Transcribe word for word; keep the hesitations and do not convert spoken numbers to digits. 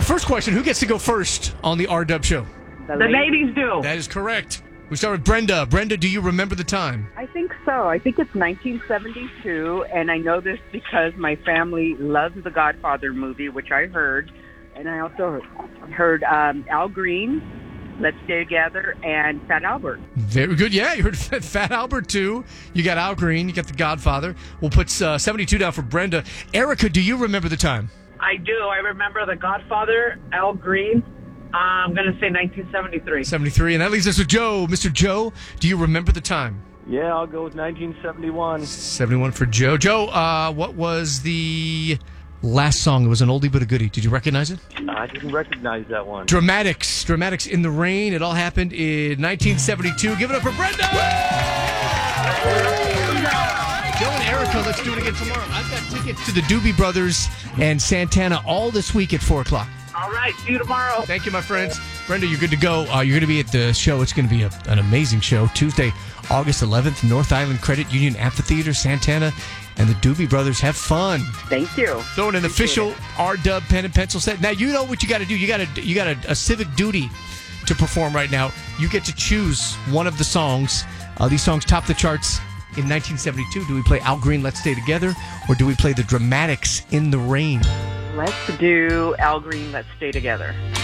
first question, who gets to go first on the R-Dub show? The, the ladies do. That is correct. We start with Brenda. Brenda, do you remember the time? I think so. I think it's nineteen seventy-two, and I know this because my family loves the Godfather movie, which I heard. And I also heard um, Al Green, Let's Stay Together, and Fat Albert. Very good. Yeah, you heard Fat Albert, too. You got Al Green. You got the Godfather. We'll put uh, seventy-two down for Brenda. Erica, do you remember the time? I do. I remember the Godfather, Al Green. Uh, I'm going to say nineteen seventy-three. seventy-three, and that leaves us with Joe. Mister Joe, do you remember the time? Yeah, I'll go with nineteen seventy-one. seventy-one for Joe. Joe, uh, what was the last song? It was an oldie but a goodie. Did you recognize it? I didn't recognize that one. Dramatics. Dramatics in the Rain. It all happened in nineteen seventy-two. Give it up for Brenda! Joe and Erica, let's do it again tomorrow. I've got tickets to the Doobie Brothers and Santana all this week at four o'clock. All right. See you tomorrow. Thank you, my friends. Brenda, you're good to go. Uh, you're going to be at the show. It's going to be a, an amazing show. Tuesday, August eleventh, North Island Credit Union Amphitheater, Santana, and the Doobie Brothers. Have fun. Thank you. Throwing an official R-Dub pen and pencil set. Now, you know what you got to do. You got a, you got a, a civic duty to perform right now. You get to choose one of the songs. Uh, these songs top the charts in nineteen seventy-two. Do we play Al Green, Let's Stay Together, or do we play the Dramatics in the Rain? Let's do Al Green, Let's Stay Together.